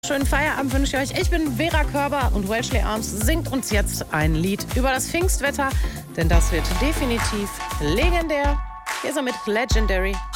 Schönen Feierabend wünsche ich euch. Ich bin Vera Körber und Wellesley Arms singt uns jetzt ein Lied über das Pfingstwetter, denn das wird definitiv legendär. Hier ist er mit Legendary.